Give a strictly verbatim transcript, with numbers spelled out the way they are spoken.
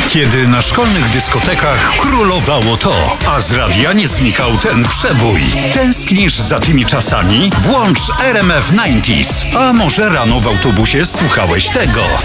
Kiedy na szkolnych dyskotekach królowało to, a z radia nie znikał ten przebój. Tęsknisz za tymi czasami? Włącz R M F dziewięćdziesiąt. A może rano w autobusie słuchałeś tego?